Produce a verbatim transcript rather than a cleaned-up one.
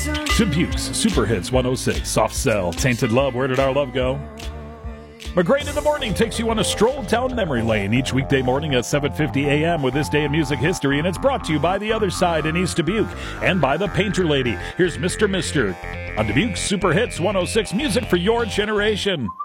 Dubuque's Super Hits one oh six, Soft Cell, Tainted Love, Where Did Our Love Go? McGrain in the Morning takes you on a stroll down memory lane each weekday morning at seven fifty a.m. with This Day in Music History, and it's brought to you by The Other Side in East Dubuque and by The Painter Lady. Here's Mister Mister on Dubuque's Super Hits one oh six, music for your generation.